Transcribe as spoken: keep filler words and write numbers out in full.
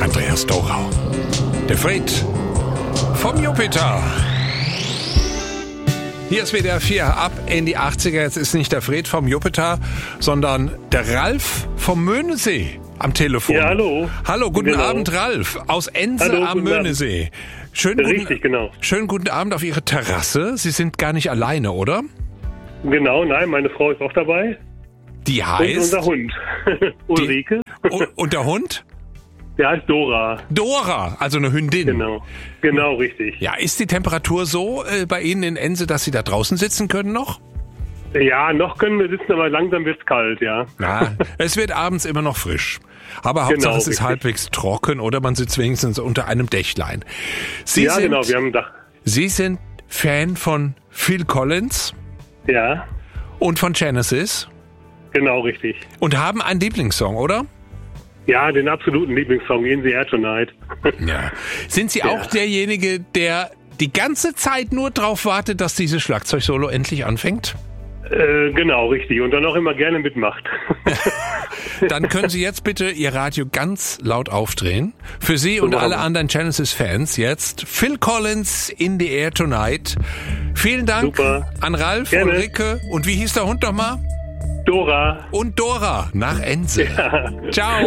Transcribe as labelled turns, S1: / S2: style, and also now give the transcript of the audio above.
S1: Andreas Dorau. Der Fred vom Jupiter. Hier ist W D R vier, ab in die achtziger. Jetzt ist nicht der Fred vom Jupiter, sondern der Ralf vom Möhnesee am Telefon.
S2: Ja, hallo.
S1: Hallo, guten
S2: Genau.
S1: Abend, Ralf, aus Ense
S2: Hallo,
S1: am
S2: guten Abend.
S1: Möhnesee. Schönen
S2: Richtig,
S1: guten,
S2: genau.
S1: Schönen guten Abend auf Ihre Terrasse. Sie sind gar nicht alleine, oder?
S2: Genau, nein, meine Frau ist auch dabei.
S1: Die
S2: Und
S1: heißt...
S2: unser Hund. Ulrike.
S1: Und, und der Hund?
S2: Der heißt Dora.
S1: Dora, also eine Hündin.
S2: Genau. Genau, richtig.
S1: Ja, ist die Temperatur so äh, bei Ihnen in Ense, dass Sie da draußen sitzen können noch?
S2: Ja, noch können wir sitzen, aber langsam wird's kalt, ja.
S1: Ja, es wird abends immer noch frisch. Aber Hauptsache
S2: Genau,
S1: es ist
S2: richtig.
S1: halbwegs trocken oder man sitzt wenigstens unter einem Dächlein. Sie,
S2: ja,
S1: sind,
S2: genau, wir haben ein Dach.
S1: Sie sind Fan von Phil Collins
S2: Ja,
S1: und von Genesis
S2: genau, richtig.
S1: und haben einen Lieblingssong, oder?
S2: Ja, den absoluten Lieblingssong, In the Air Tonight.
S1: Ja. Sind Sie
S2: Ja.
S1: auch derjenige, der die ganze Zeit nur drauf wartet, dass dieses Schlagzeugsolo endlich anfängt?
S2: äh, genau, richtig. Und dann auch immer gerne mitmacht.
S1: Dann können Sie jetzt bitte Ihr Radio ganz laut aufdrehen. Für Sie und
S2: So machen
S1: alle
S2: wir.
S1: anderen Genesis-Fans jetzt Phil Collins, In the Air Tonight. Vielen Dank
S2: Super.
S1: an Ralf,
S2: Gerne.
S1: Ulrike und wie hieß der Hund nochmal?
S2: Dora.
S1: Und Dora nach Ense. Ciao.